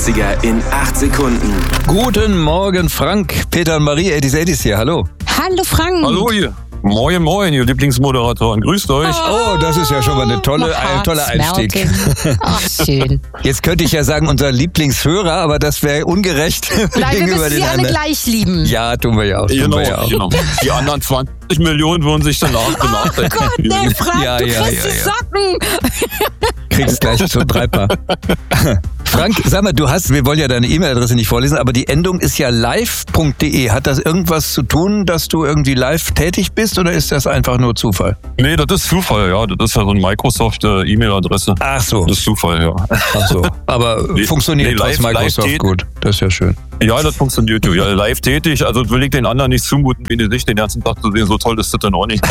80er in 8 Sekunden. Guten Morgen, Frank. Peter und Marie, 80s hier, hallo. Hallo Frank. Hallo ihr. Moin, moin, ihr Lieblingsmoderatoren. Grüßt euch. Oh, das ist ja schon mal ein toller Einstieg. Ach, schön. Jetzt könnte ich ja sagen, unser Lieblingshörer, aber das wäre ungerecht Nein, wir gegenüber müssen den sie alle anderen. gleich lieben. Ja, tun wir ja auch. Genau. Die anderen 20 Millionen würden sich danach Oh Gott, nee, Frank, Ja, du ja, kriegst ja, die ja. Socken. Kriegst gleich zum Dreipaar. Frank, sag mal, wir wollen ja deine E-Mail-Adresse nicht vorlesen, aber die Endung ist ja live.de. Hat das irgendwas zu tun, dass du irgendwie live tätig bist oder ist das einfach nur Zufall? Nee, das ist Zufall, ja. Das ist ja so eine Microsoft-E-Mail-Adresse. Ach so. Das ist Zufall, ja. Ach so. Aber funktioniert trotz Microsoft live gut. Das ist ja schön. Ja, das funktioniert. Ja, live tätig. Also will ich den anderen nicht zumuten, wie die sich den ganzen Tag zu sehen. So toll ist das dann auch nicht.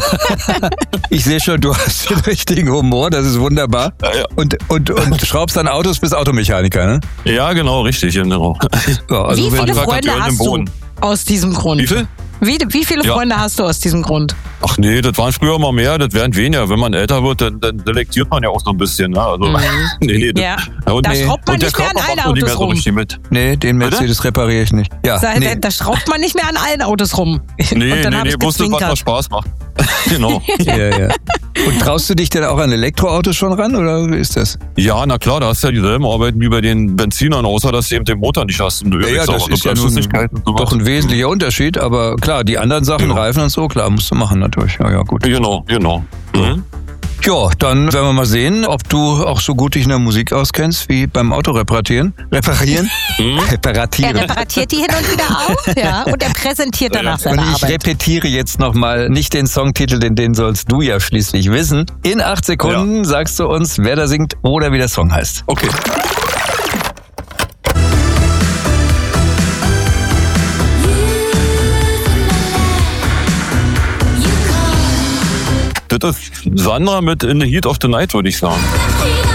Ich sehe schon, du hast den richtigen Humor, das ist wunderbar. Ja. Und schraubst dann Autos, bist Automechaniker, ne? Ja, genau, richtig. Genau. Ja, also Wie viele Handwerker Freunde Öl im hast du Boden. aus diesem Grund? Wie viel? Wie viele Ja. Freunde hast du aus diesem Grund? Ach nee, das waren früher mal mehr, das werden weniger. Wenn man älter wird, dann selektiert man ja auch so ein bisschen. Ne? Also, nee, Ja. und Da schraubt man und der nicht mehr an Körper allen macht noch nicht mehr Autos so rum. richtig mit. Nee, den Mercedes repariere ich nicht. Ja, nee. Da schraubt man nicht mehr an allen Autos rum. Nee, Und dann hab ich bloß das, was gezwinkert. noch Spaß macht. Genau. Ja. Und traust du dich denn auch an Elektroautos schon ran, oder wie ist das? Ja, na klar, da hast du ja dieselben Arbeiten wie bei den Benzinern, außer dass du eben den Motor nicht hast. Und Ja, das ist ja nun doch ein wesentlicher Unterschied, aber klar, die anderen Sachen, Genau. Reifen und so, klar, musst du machen natürlich. Ja, gut. Genau. Mhm. Ja, dann werden wir mal sehen, ob du auch so gut dich in der Musik auskennst wie beim Auto reparieren. Reparatieren? Er Reparatieren. repariert die hin und wieder auch, ja, und er präsentiert danach Und seine ich Arbeit. repetiere jetzt nochmal nicht den Songtitel, denn den sollst du ja schließlich wissen. In 8 Sekunden sagst du uns, wer da singt oder wie der Song heißt. Okay. Das ist Sandra mit In the Heat of the Night, würde ich sagen.